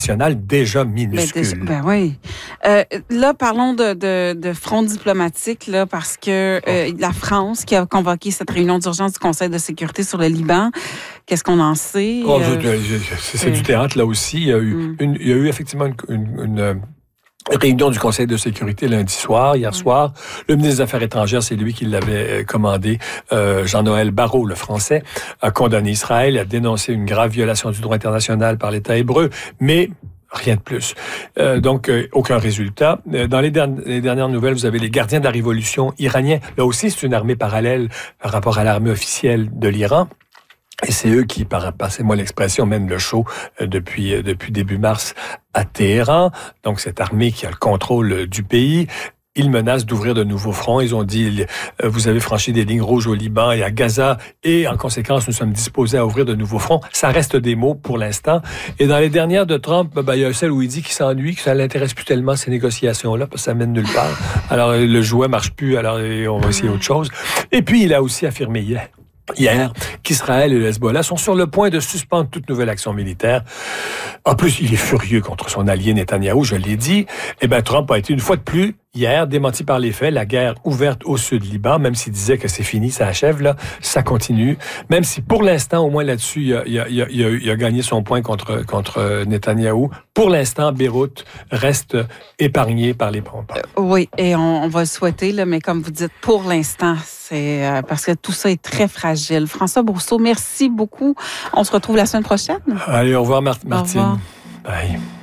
déjà minuscule. Ben oui. Là, parlons de front diplomatique, là, parce que la France qui a convoqué cette réunion d'urgence du Conseil de sécurité sur le Liban, qu'est-ce qu'on en sait? C'est du théâtre, là aussi. Il y a eu effectivement une réunion du Conseil de sécurité lundi soir, hier soir. Le ministre des Affaires étrangères, c'est lui qui l'avait commandé, Jean-Noël Barrot, le Français, a condamné Israël, a dénoncé une grave violation du droit international par l'État hébreu, mais rien de plus. Donc, aucun résultat. Dans les dernières nouvelles, vous avez les gardiens de la révolution iraniens. Là aussi, c'est une armée parallèle par rapport à l'armée officielle de l'Iran. Et c'est eux qui, passez-moi l'expression, mènent le show depuis début mars à Téhéran. Donc, cette armée qui a le contrôle du pays. Ils menacent d'ouvrir de nouveaux fronts. Ils ont dit, vous avez franchi des lignes rouges au Liban et à Gaza, et en conséquence, nous sommes disposés à ouvrir de nouveaux fronts. Ça reste des mots pour l'instant. Et dans les dernières de Trump, il y a celle où il dit qu'il s'ennuie, que ça l'intéresse plus tellement, ces négociations-là, parce que ça mène nulle part. Alors, le jouet marche plus, alors on va essayer autre chose. Et puis, il a aussi affirmé hier qu'Israël et le Hezbollah sont sur le point de suspendre toute nouvelle action militaire. En plus, il est furieux contre son allié Netanyahou, je l'ai dit. Trump a été une fois de plus, hier, démenti par les faits, la guerre ouverte au sud Liban, même s'il disait que c'est fini, ça achève, là, ça continue. Même si pour l'instant, au moins là-dessus, il a gagné son point contre Netanyahou. Pour l'instant, Beyrouth reste épargné par les bombes. Oui, et on va le souhaiter, là, mais comme vous dites, pour l'instant, c'est parce que tout ça est très fragile. François Brousseau, merci beaucoup. On se retrouve la semaine prochaine. Allez, au revoir, Martine. Au revoir. Bye.